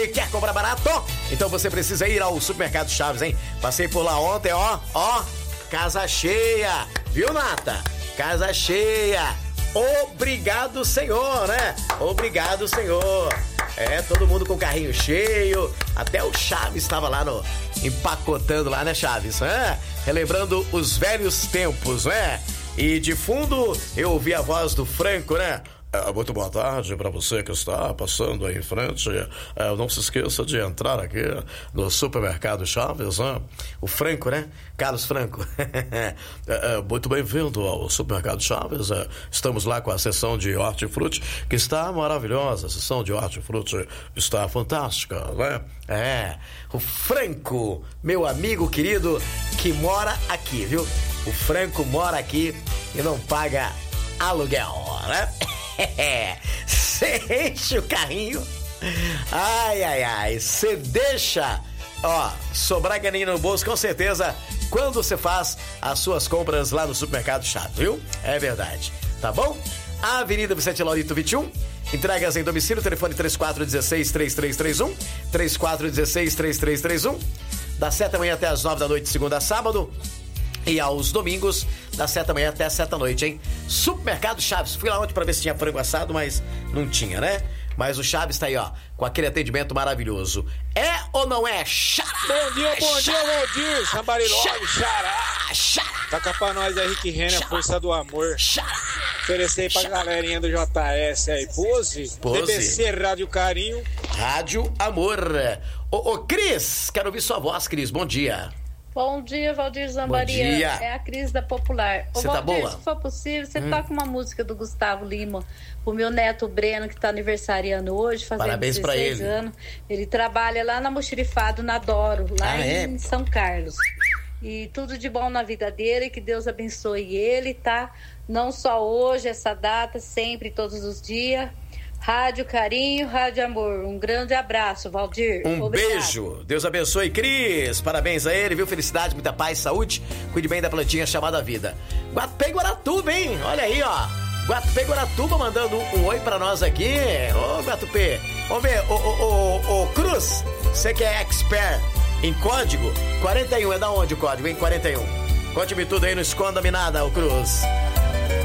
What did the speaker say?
E quer comprar barato? Então você precisa ir ao Supermercado Chaves, hein? Passei por lá ontem, ó, casa cheia, viu, Nata? Casa cheia. Obrigado, Senhor, né? Obrigado, Senhor. Todo mundo com carrinho cheio. Até o Chaves estava lá empacotando lá, né, Chaves? Relembrando os velhos tempos, né? E de fundo eu ouvi a voz do Franco, né? Muito boa tarde para você que está passando aí em frente. Não se esqueça de entrar aqui no Supermercado Chaves, né? O Franco, né? Carlos Franco. Muito bem-vindo ao Supermercado Chaves. Estamos lá com a seção de hortifruti, que está maravilhosa. A seção de hortifruti está fantástica, né? O Franco, meu amigo querido, que mora aqui, viu? O Franco mora aqui e não paga aluguel, né? Você enche o carrinho, ai, você deixa, sobrar ganinho no bolso, com certeza, quando você faz as suas compras lá no Supermercado Chaves, viu? É verdade, tá bom? Avenida Vicente Laurito 21, entregas em domicílio, telefone 3416-3331, 3416-3331, das 7 da manhã até as 9 da noite, segunda a sábado. E aos domingos, das 7 da manhã até as 7 da noite, hein? Supermercado Chaves. Fui lá ontem pra ver se tinha frango assado, mas não tinha, né? Mas o Chaves tá aí, com aquele atendimento maravilhoso. É ou não é? Xará! Bom dia, Valdir. Sambarilói, xará. Taca pra nós aí, Rick Renner, Força do Amor. Xará! Oferecer aí pra galerinha do JS aí. Pose. BBC Rádio Carinho. Rádio Amor. Ô, Cris, quero ouvir sua voz, Cris. Bom dia. Bom dia, Valdir Zambaria. Bom dia. É a Cris da Popular. Você tá boa? Se for possível, você toca uma música do Gustavo Lima, o meu neto Breno, que tá aniversariando hoje, fazendo Parabéns 16 anos. Ele trabalha lá na Mochirifado, na Doro, lá em São Carlos. E tudo de bom na vida dele, que Deus abençoe ele, tá? Não só hoje, essa data, sempre, todos os dias. Rádio Carinho, Rádio Amor. Um grande abraço, Valdir. Obrigado. Beijo. Deus abençoe, Cris. Parabéns a ele, viu? Felicidade, muita paz, saúde. Cuide bem da plantinha chamada vida. Guatupé e Guaratuba, hein? Olha aí, Guatupé e Guaratuba mandando um oi pra nós aqui. Ô, Guatupé. Vamos ver, ô, Cruz, você que é expert em código, 41, é da onde o código, hein? 41. Conte-me tudo aí, não esconda-me nada, ô Cruz.